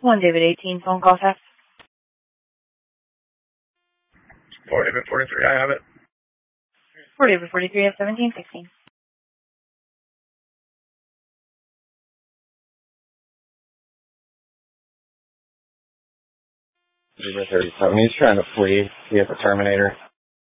1 David 18, phone call text. 4 David 43, I have it. 4 David 43 at 1716. David 37, he's trying to flee. He hit the Terminator.